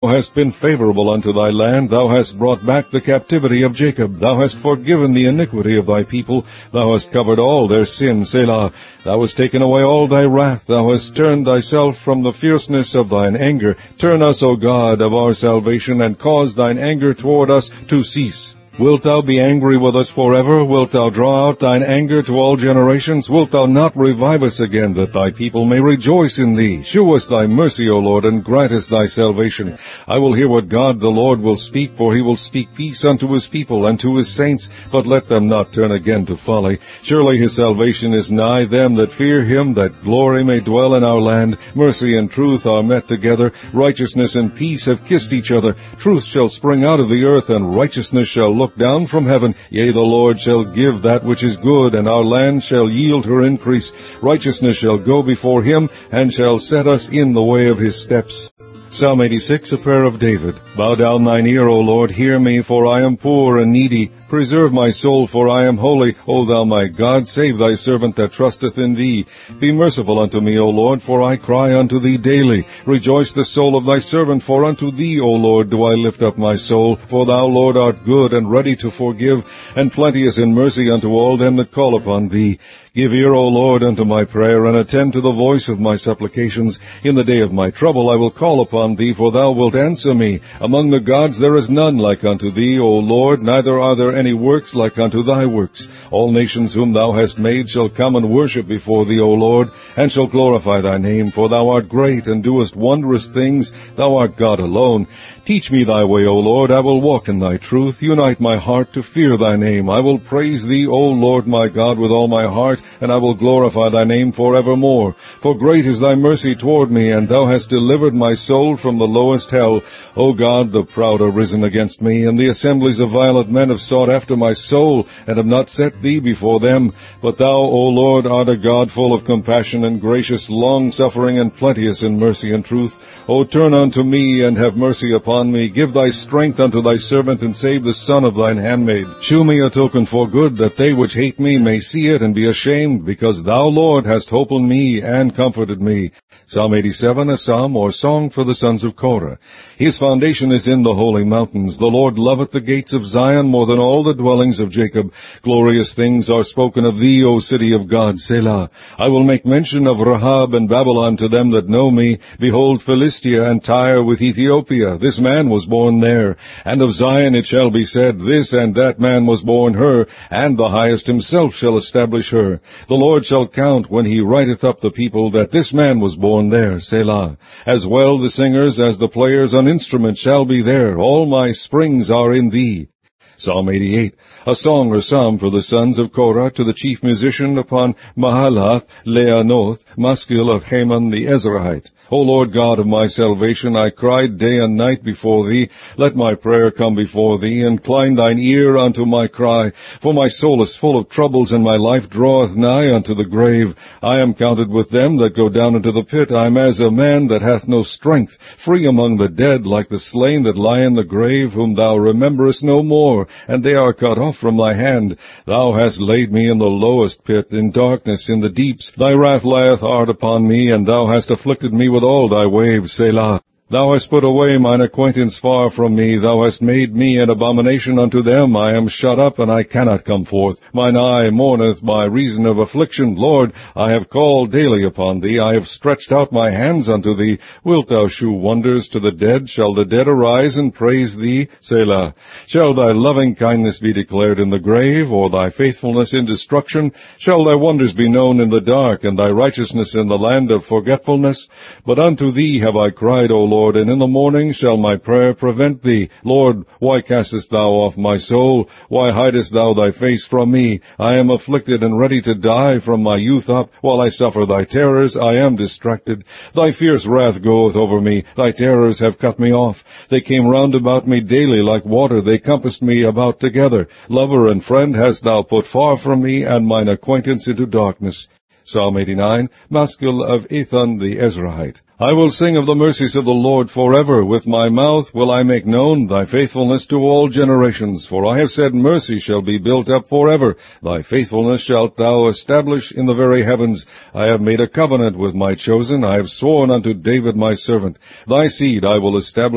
Thou hast been favorable unto thy land. Thou hast brought back the captivity of Jacob. Thou hast forgiven the iniquity of thy people. Thou hast covered all their sin, Selah. Thou hast taken away all thy wrath. Thou hast turned thyself from the fierceness of thine anger. Turn us, O God, of our salvation, and cause thine anger toward us to cease. Wilt thou be angry with us forever? Wilt thou draw out thine anger to all generations? Wilt thou not revive us again, that thy people may rejoice in thee? Shew us thy mercy, O Lord, and grant us thy salvation. I will hear what God the Lord will speak, for he will speak peace unto his people and to his saints, but let them not turn again to folly. Surely his salvation is nigh them that fear him, that glory may dwell in our land. Mercy and truth are met together. Righteousness and peace have kissed each other. Truth shall spring out of the earth, and righteousness shall look down from heaven. Yea, the Lord shall give that which is good, and our land shall yield her increase. Righteousness shall go before him, and shall set us in the way of his steps. Psalm 86, a prayer of David. Bow down thine ear, O Lord, hear me, for I am poor and needy. Preserve my soul, for I am holy. O thou my God, save thy servant that trusteth in thee. Be merciful unto me, O Lord, for I cry unto thee daily. Rejoice the soul of thy servant, for unto thee, O Lord, do I lift up my soul. For thou, Lord, art good and ready to forgive, and plenteous in mercy unto all them that call upon thee. Give ear, O Lord, unto my prayer, and attend to the voice of my supplications. In the day of my trouble I will call upon thee, for thou wilt answer me. Among the gods there is none like unto thee, O Lord, neither are there any works like unto thy works. All nations whom thou hast made shall come and worship before thee, O Lord, and shall glorify thy name, for thou art great, and doest wondrous things. Thou art God alone. Teach me thy way, O Lord, I will walk in thy truth. Unite my heart to fear thy name. I will praise thee, O Lord my God, with all my heart, and I will glorify thy name forevermore. For great is thy mercy toward me, and thou hast delivered my soul from the lowest hell. O God, the proud are risen against me, and the assemblies of violent men have sought after my soul, and have not set thee before them. But thou, O Lord, art a God full of compassion and gracious, long-suffering, and plenteous in mercy and truth. O turn unto me, and have mercy upon me. Give thy strength unto thy servant, and save the son of thine handmaid. Shew me a token for good, that they which hate me may see it and be ashamed, because thou, Lord, hast hope in me, and comforted me. Psalm 87, a psalm or song for the sons of Korah. His foundation is in the holy mountains. The Lord loveth the gates of Zion more than all the dwellings of Jacob. Glorious things are spoken of thee, O city of God, Selah. I will make mention of Rahab and Babylon to them that know me. Behold, Philistia and Tyre with Ethiopia. This man was born there. And of Zion it shall be said, This and that man was born her, and the highest himself shall establish her. The Lord shall count when he writeth up the people, that this man was born there, Selah. As well the singers as the players on instruments shall be there. All my springs are in thee. Psalm 88, a song or psalm for the sons of Korah, to the chief musician upon Mahalath Leanoth, maskil of Heman the Ezrahite. O Lord God of my salvation, I cried day and night before thee. Let my prayer come before thee. Incline thine ear unto my cry. For my soul is full of troubles, and my life draweth nigh unto the grave. I am counted with them that go down into the pit. I am as a man that hath no strength, free among the dead, like the slain that lie in the grave, whom thou rememberest no more, and they are cut off from thy hand. Thou hast laid me in the lowest pit, in darkness, in the deeps. Thy wrath lieth hard upon me, and thou hast afflicted me with all thy waves, Selah. Thou hast put away mine acquaintance far from me. Thou hast made me an abomination unto them. I am shut up, and I cannot come forth. Mine eye mourneth by reason of affliction. Lord, I have called daily upon thee. I have stretched out my hands unto thee. Wilt thou shew wonders to the dead? Shall the dead arise and praise thee? Selah. Shall thy loving kindness be declared in the grave, or thy faithfulness in destruction? Shall thy wonders be known in the dark, and thy righteousness in the land of forgetfulness? But unto thee have I cried, O Lord, and in the morning shall my prayer prevent thee. Lord, why castest thou off my soul? Why hidest thou thy face from me? I am afflicted and ready to die from my youth up. While I suffer thy terrors, I am distracted. Thy fierce wrath goeth over me. Thy terrors have cut me off. They came round about me daily like water. They compassed me about together. Lover and friend hast thou put far from me, and mine acquaintance into darkness. Psalm 89, maskil of Ethan the Ezrahite. I will sing of the mercies of the Lord forever. With my mouth will I make known thy faithfulness to all generations. For I have said, Mercy shall be built up forever. Thy faithfulness shalt thou establish in the very heavens. I have made a covenant with my chosen. I have sworn unto David my servant. Thy seed I will establish forever.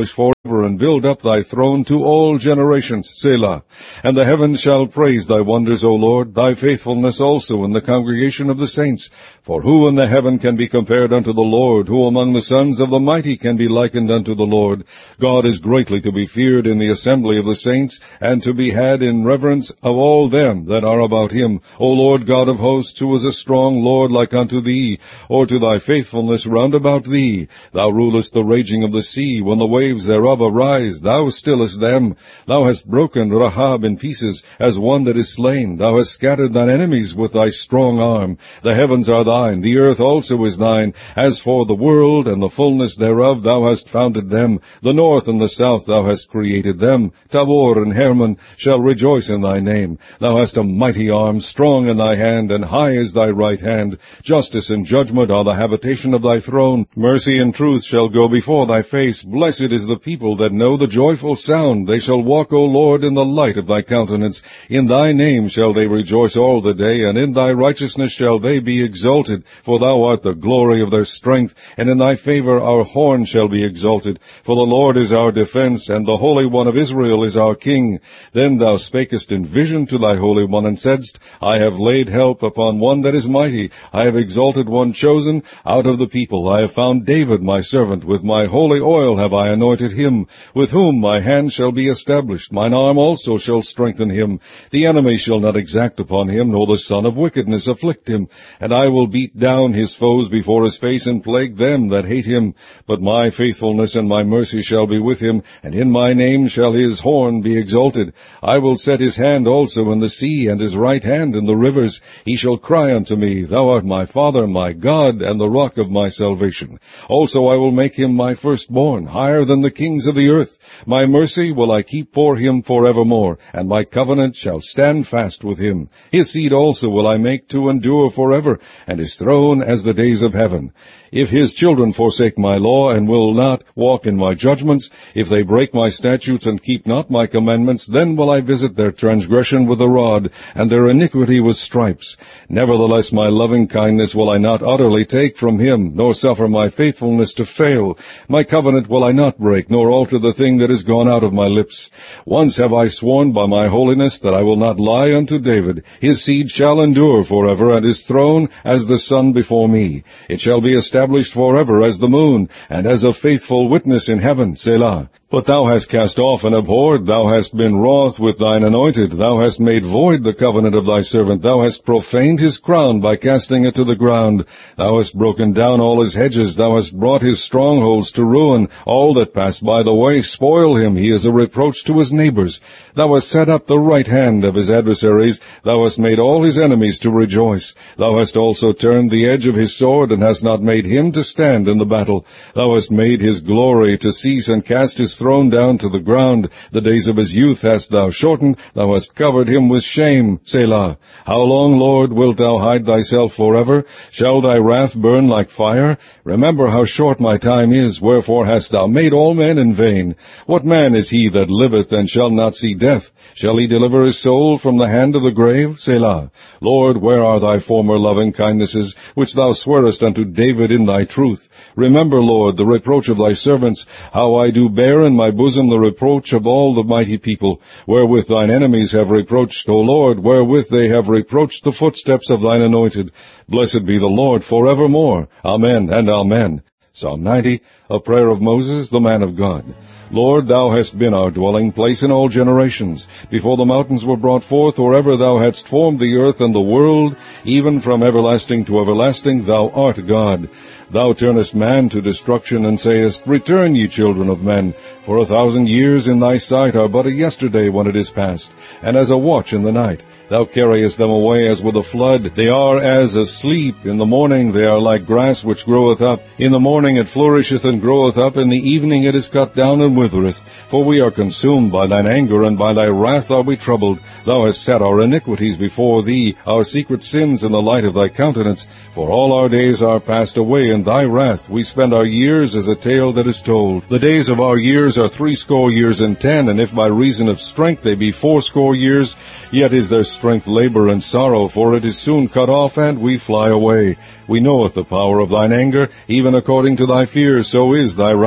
and build up thy throne to all generations, Selah. And the heavens shall praise thy wonders, O Lord, thy faithfulness also in the congregation of the saints. For who in the heaven can be compared unto the Lord? Who among the sons of the mighty can be likened unto the Lord? God is greatly to be feared in the assembly of the saints, and to be had in reverence of all them that are about him. O Lord God of hosts, who is a strong Lord like unto thee, or to thy faithfulness round about thee? Thou rulest the raging of the sea, when the waves thereof arise, thou stillest them. Thou hast broken Rahab in pieces, as one that is slain. Thou hast scattered thine enemies with thy strong arm. The heavens are thine, the earth also is thine. As for the world and the fullness thereof, thou hast founded them. The north and the south thou hast created them. Tabor and Hermon shall rejoice in thy name. Thou hast a mighty arm, strong in thy hand, and high is thy right hand. Justice and judgment are the habitation of thy throne. Mercy and truth shall go before thy face. Blessed is the people that know the joyful sound. They shall walk, O Lord, in the light of thy countenance. In thy name shall they rejoice all the day, and in thy righteousness shall they be exalted. For thou art the glory of their strength, and in thy favor our horn shall be exalted. For the Lord is our defense, and the Holy One of Israel is our King. Then thou spakest in vision to thy Holy One, and saidst, I have laid help upon one that is mighty. I have exalted one chosen out of the people. I have found David my servant. With my holy oil have I anointed him, with whom my hand shall be established. Mine arm also shall strengthen him. The enemy shall not exact upon him, nor the son of wickedness afflict him. And I will beat down his foes before his face, and plague them that hate him. But my faithfulness and my mercy shall be with him, and in my name shall his horn be exalted. I will set his hand also in the sea, and his right hand in the rivers. He shall cry unto me, Thou art my Father, my God, and the rock of my salvation. Also I will make him my firstborn, higher than the kings of the earth. My mercy will I keep for him forevermore, and my covenant shall stand fast with him. His seed also will I make to endure forever, and his throne as the days of heaven. If his children forsake my law, and will not walk in my judgments, if they break my statutes and keep not my commandments, then will I visit their transgression with a rod, and their iniquity with stripes. Nevertheless my loving kindness will I not utterly take from him, nor suffer my faithfulness to fail. My covenant will I not break, nor alter the thing that is gone out of my lips. Once have I sworn by my holiness that I will not lie unto David. His seed shall endure forever, and his throne as the sun before me. It shall be established forever as the moon, and as a faithful witness in heaven, Selah. But thou hast cast off and abhorred, thou hast been wroth with thine anointed, thou hast made void the covenant of thy servant, thou hast profaned his crown by casting it to the ground. Thou hast broken down all his hedges, thou hast brought his strongholds to ruin. All that pass by the way spoil him, he is a reproach to his neighbors. Thou hast set up the right hand of his adversaries, thou hast made all his enemies to rejoice. Thou hast also turned the edge of his sword, and hast not made him to stand in the battle. Thou hast made his glory to cease, and cast his throne down to the ground. The days of his youth hast thou shortened, thou hast covered him with shame, Selah. How long, Lord, wilt thou hide thyself forever? Shall thy wrath burn like fire? Remember how short my time is, wherefore hast thou made all men in vain? What man is he that liveth and shall not see death? Shall he deliver his soul from the hand of the grave? Selah. Lord, where are thy former loving kindnesses, which thou swearest unto David in thy truth? Remember, Lord, the reproach of thy servants, how I do bear in my bosom the reproach of all the mighty people, wherewith thine enemies have reproached, O Lord, wherewith they have reproached the footsteps of thine anointed. Blessed be the Lord forevermore. Amen and amen. Psalm 90, a prayer of Moses, the man of God. Lord, thou hast been our dwelling place in all generations. Before the mountains were brought forth, or ever thou hadst formed the earth and the world, even from everlasting to everlasting, thou art God. Thou turnest man to destruction, and sayest, Return, ye children of men, for 1,000 years in thy sight are but a yesterday when it is past, and as a watch in the night. Thou carriest them away as with a flood. They are as asleep. In the morning they are like grass which groweth up. In the morning it flourisheth and groweth up. In the evening it is cut down and withereth. For we are consumed by thine anger, and by thy wrath are we troubled. Thou hast set our iniquities before thee, our secret sins in the light of thy countenance. For all our days are passed away in thy wrath. We spend our years as a tale that is told. The days of our years are 80 years and 10, and if by reason of strength they be 80 years, yet is their strength labor and sorrow, for it is soon cut off, and we fly away. We knoweth the power of thine anger, even according to thy fear, so is thy wrath.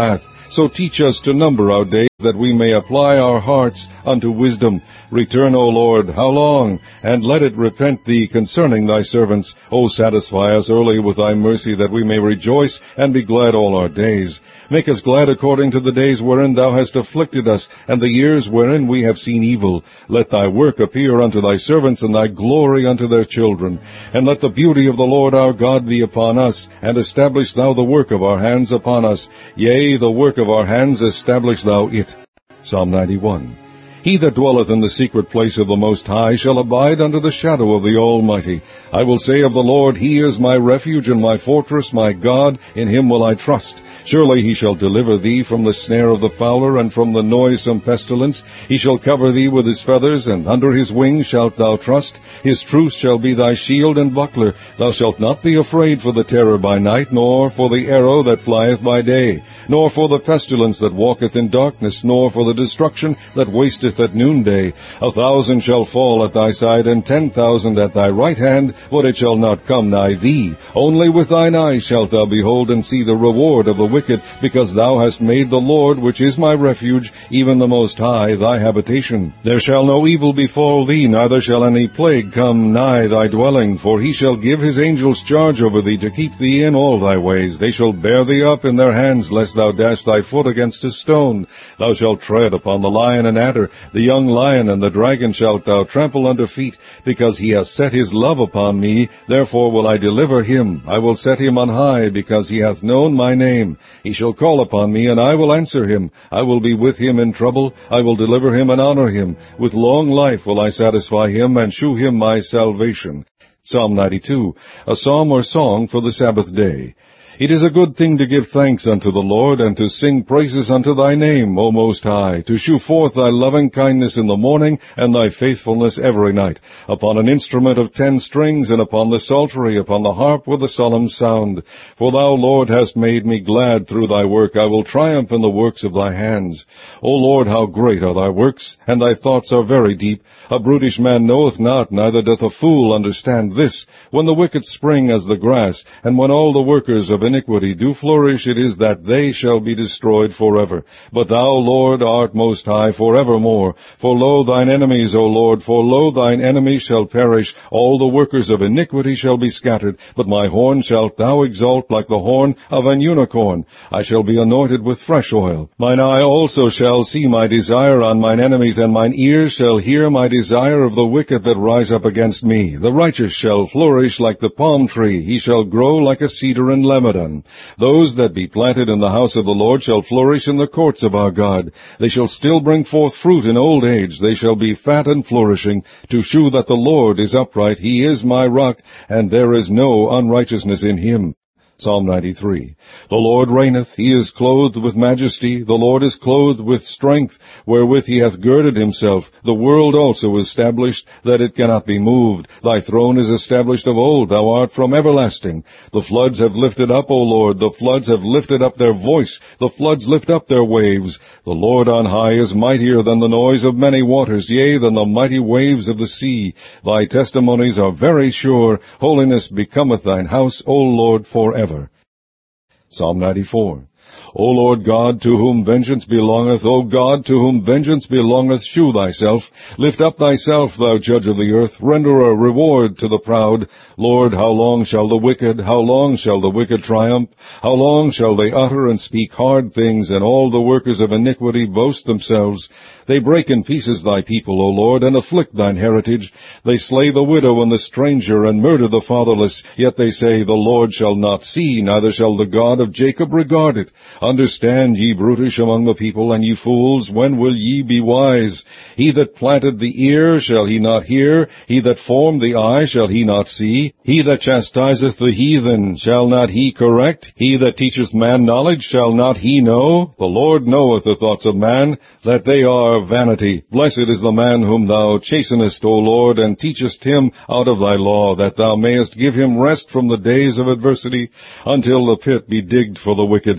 So teach us to number our days, that we may apply our hearts unto wisdom. Return, O Lord, how long? And let it repent thee concerning thy servants. O satisfy us early with thy mercy, that we may rejoice and be glad all our days. Make us glad according to the days wherein thou hast afflicted us, and the years wherein we have seen evil. Let thy work appear unto thy servants, and thy glory unto their children. And let the beauty of the Lord our God be upon us, and establish thou the work of our hands upon us. Yea, the work of our hands establish thou it. Psalm 91. He that dwelleth in the secret place of the Most High shall abide under the shadow of the Almighty. I will say of the Lord, He is my refuge and my fortress, my God, in Him will I trust. Surely He shall deliver thee from the snare of the fowler, and from the noisome pestilence. He shall cover thee with His feathers, and under His wings shalt thou trust. His truth shall be thy shield and buckler. Thou shalt not be afraid for the terror by night, nor for the arrow that flieth by day, nor for the pestilence that walketh in darkness, nor for the destruction that wasteth at noonday. 1,000 shall fall at thy side, and 10,000 at thy right hand, but it shall not come nigh thee. Only with thine eyes shalt thou behold and see the reward of the wicked, because thou hast made the Lord, which is my refuge, even the Most High, thy habitation. There shall no evil befall thee, neither shall any plague come nigh thy dwelling. For He shall give His angels charge over thee, to keep thee in all thy ways. They shall bear thee up in their hands, lest thou dash thy foot against a stone. Thou shalt tread upon the lion and adder, the young lion and the dragon shalt thou trample under feet. Because He hath set His love upon me, therefore will I deliver him. I will set him on high, because he hath known my name. He shall call upon me, and I will answer him. I will be with him in trouble. I will deliver him and honor him. With long life will I satisfy him, and shew him my salvation. Psalm 92, a psalm or song for the Sabbath day. It is a good thing to give thanks unto the Lord, and to sing praises unto thy name, O Most High, to shew forth thy loving kindness in the morning, and thy faithfulness every night, upon an instrument of 10 strings, and upon the psaltery, upon the harp with a solemn sound. For thou, Lord, hast made me glad through thy work. I will triumph in the works of thy hands. O Lord, how great are thy works, and thy thoughts are very deep. A brutish man knoweth not, neither doth a fool understand this. When the wicked spring as the grass, and when all the workers of iniquity do flourish, it is that they shall be destroyed forever. But thou, Lord, art most high forevermore. For lo, thine enemies, O Lord, for lo, thine enemies shall perish. All the workers of iniquity shall be scattered. But my horn shalt thou exalt like the horn of an unicorn. I shall be anointed with fresh oil. Mine eye also shall see my desire on mine enemies, and mine ears shall hear my desire of the wicked that rise up against me. The righteous shall flourish like the palm tree. He shall grow like a cedar in Lebanon. Those that be planted in the house of the Lord shall flourish in the courts of our God. They shall still bring forth fruit in old age. They shall be fat and flourishing, to shew that the Lord is upright. He is my rock, and there is no unrighteousness in him. Psalm 93. The Lord reigneth, He is clothed with majesty. The Lord is clothed with strength, wherewith He hath girded Himself. The world also is established, that it cannot be moved. Thy throne is established of old. Thou art from everlasting. The floods have lifted up, O Lord. The floods have lifted up their voice. The floods lift up their waves. The Lord on high is mightier than the noise of many waters, yea, than the mighty waves of the sea. Thy testimonies are very sure. Holiness becometh thine house, O Lord, forever. Psalm 94. O Lord God, to whom vengeance belongeth, O God, to whom vengeance belongeth, shew thyself. Lift up thyself, thou judge of the earth. Render a reward to the proud. Lord, how long shall the wicked triumph? How long shall they utter and speak hard things, and all the workers of iniquity boast themselves? They break in pieces thy people, O Lord, and afflict thine heritage. They slay the widow and the stranger, and murder the fatherless. Yet they say, the Lord shall not see, neither shall the God of Jacob regard it. Understand, ye brutish among the people, and ye fools, when will ye be wise? He that planted the ear, shall he not hear? He that formed the eye, shall he not see? He that chastiseth the heathen, shall not he correct? He that teacheth man knowledge, shall not he know? The Lord knoweth the thoughts of man, that they are vanity. Blessed is the man whom thou chastenest, O Lord, and teachest him out of thy law, that thou mayest give him rest from the days of adversity, until the pit be digged for the wicked. For the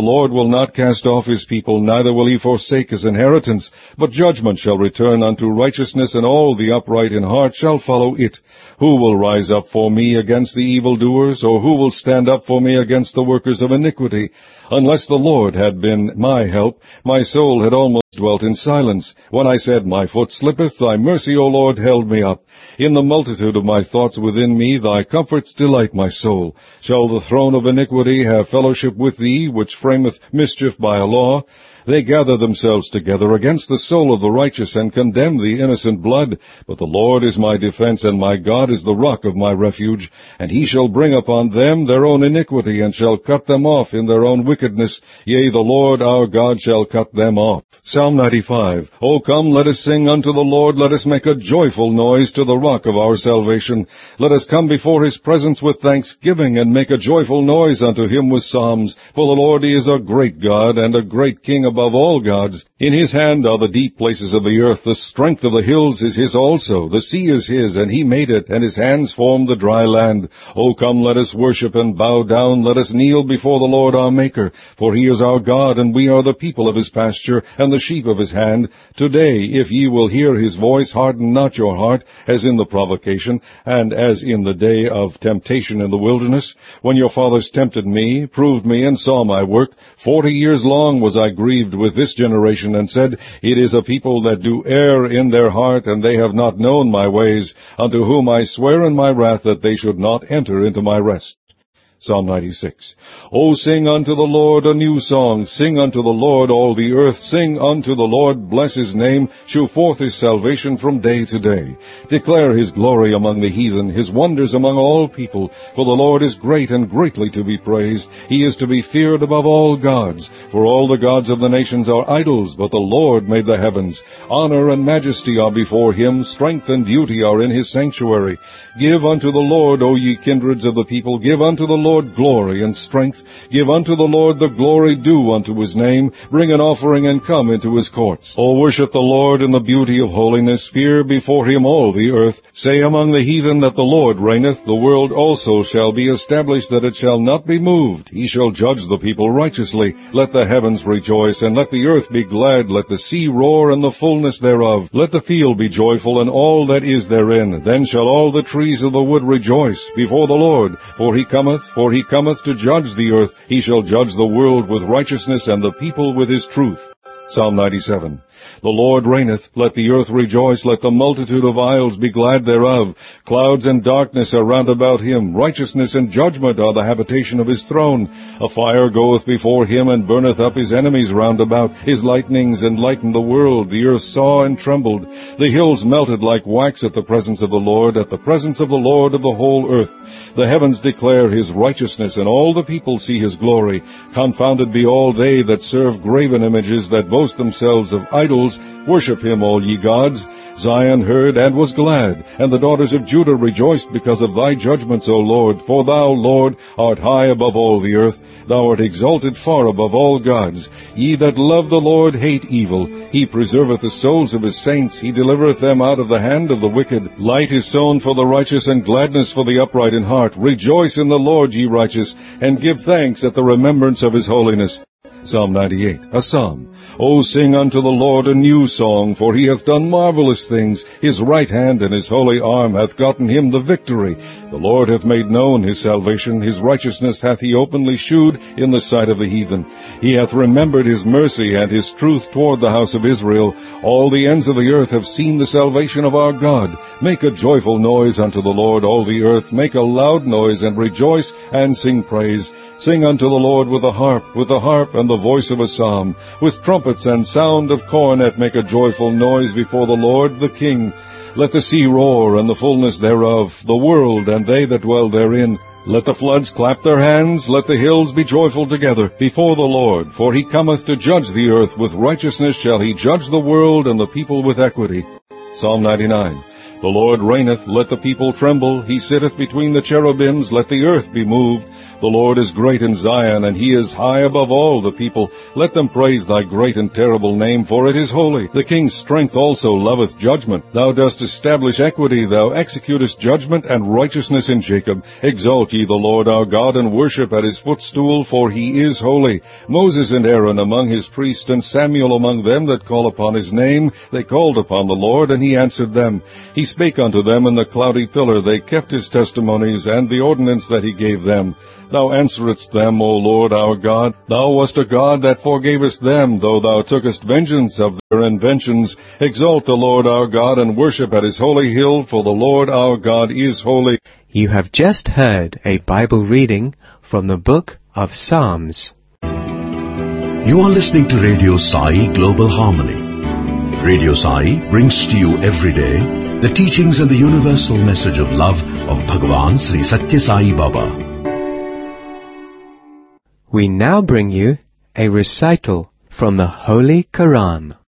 Lord will not cast off his people, neither will he forsake his inheritance. But judgment shall return unto righteousness, and all the upright in heart shall follow it. Who will rise up for me against the evildoers, or who will stand up for me against the workers of iniquity? Unless the Lord had been my help, my soul had almost dwelt in silence. When I said, My foot slippeth, thy mercy, O Lord, held me up. In the multitude of my thoughts within me, thy comforts delight my soul. Shall the throne of iniquity have fellowship with thee, which frameth mischief by a law? They gather themselves together against the soul of the righteous, and condemn the innocent blood. But the Lord is my defense, and my God is the rock of my refuge. And he shall bring upon them their own iniquity, and shall cut them off in their own wickedness. Yea, the Lord our God shall cut them off. Psalm 95. O come, let us sing unto the Lord, let us make a joyful noise to the rock of our salvation. Let us come before his presence with thanksgiving, and make a joyful noise unto him with psalms. For the Lord, he is a great God, and a great King above all gods. In his hand are the deep places of the earth. The strength of the hills is his also. The sea is his, and he made it, and his hands formed the dry land. O come, let us worship and bow down. Let us kneel before the Lord our Maker. For he is our God, and we are the people of his pasture, and the sheep of his hand. Today, if ye will hear his voice, harden not your heart, as in the provocation, and as in the day of temptation in the wilderness, when your fathers tempted me, proved me, and saw my work. 40 years long was I grieved with this generation, and said, It is a people that do err in their heart, and they have not known my ways, unto whom I swear in my wrath that they should not enter into my rest. Psalm 96. O sing unto the Lord a new song. Sing unto the Lord all the earth. Sing unto the Lord, bless his name. Shew forth his salvation from day to day. Declare his glory among the heathen, his wonders among all people. For the Lord is great and greatly to be praised. He is to be feared above all gods. For all the gods of the nations are idols, but the Lord made the heavens. Honor and majesty are before him. Strength and beauty are in his sanctuary. Give unto the Lord, O ye kindreds of the people. Give unto the Lord glory and strength. Give unto the Lord the glory due unto his name. Bring an offering and come into his courts. O worship the Lord in the beauty of holiness. Fear before him all the earth. Say among the heathen that the Lord reigneth. The world also shall be established, that it shall not be moved. He shall judge the people righteously. Let the heavens rejoice, and let the earth be glad. Let the sea roar, and the fullness thereof. Let the field be joyful, and all that is therein. Then shall all the trees of the wood rejoice before the Lord. For he cometh to judge the earth. He shall judge the world with righteousness, and the people with his truth. Psalm 97. The Lord reigneth. Let the earth rejoice. Let the multitude of isles be glad thereof. Clouds and darkness are round about him. Righteousness and judgment are the habitation of his throne. A fire goeth before him, and burneth up his enemies round about. His lightnings enlightened the world. The earth saw and trembled. The hills melted like wax at the presence of the Lord, at the presence of the Lord of the whole earth. The heavens declare his righteousness, and all the people see his glory. Confounded be all they that serve graven images, that boast themselves of idols. Worship him, all ye gods. Zion heard and was glad, and the daughters of Judah rejoiced because of thy judgments, O Lord. For thou, Lord, art high above all the earth. Thou art exalted far above all gods. Ye that love the Lord hate evil. He preserveth the souls of his saints. He delivereth them out of the hand of the wicked. Light is sown for the righteous, and gladness for the upright in heart. Rejoice in the Lord, ye righteous, and give thanks at the remembrance of his holiness. Psalm 98, a psalm. O sing unto the Lord a new song, for he hath done marvelous things. His right hand and his holy arm hath gotten him the victory. The Lord hath made known his salvation. His righteousness hath he openly shewed in the sight of the heathen. He hath remembered his mercy and his truth toward the house of Israel. All the ends of the earth have seen the salvation of our God. Make a joyful noise unto the Lord, all the earth. Make a loud noise, and rejoice, and sing praise. Sing unto the Lord with the harp and the voice of a psalm. With trumpets and sound of cornet make a joyful noise before the Lord the King. Let the sea roar, and the fullness thereof, the world and they that dwell therein. Let the floods clap their hands, let the hills be joyful together before the Lord. For he cometh to judge the earth. With righteousness shall he judge the world, and the people with equity. Psalm 99. The Lord reigneth, let the people tremble. He sitteth between the cherubims, let the earth be moved. The Lord is great in Zion, and he is high above all the people. Let them praise thy great and terrible name, for it is holy. The king's strength also loveth judgment. Thou dost establish equity, thou executest judgment and righteousness in Jacob. Exalt ye the Lord our God, and worship at his footstool, for he is holy. Moses and Aaron among his priests, and Samuel among them that call upon his name, they called upon the Lord, and he answered them. He spake unto them in the cloudy pillar. They kept his testimonies, and the ordinance that he gave them. Thou answeredst them, O Lord our God. Thou wast a God that forgavest them, though thou tookest vengeance of their inventions. Exalt the Lord our God, and worship at his holy hill, for the Lord our God is holy. You have just heard a Bible reading from the book of Psalms. You are listening to Radio Sai Global Harmony. Radio Sai brings to you every day the teachings and the universal message of love of Bhagavan Sri Satya Sai Baba. We now bring you a recital from the Holy Quran.